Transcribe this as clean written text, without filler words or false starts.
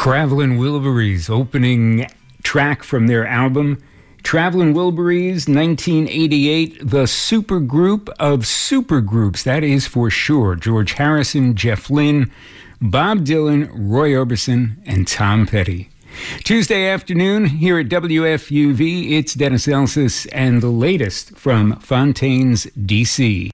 Travelin' Wilburys, opening track from their album Travelin' Wilburys, 1988, the supergroup of supergroups, that is for sure. George Harrison, Jeff Lynne, Bob Dylan, Roy Orbison, and Tom Petty. Tuesday afternoon here at WFUV, it's Dennis Elsas and the latest from Fontaine's, D.C.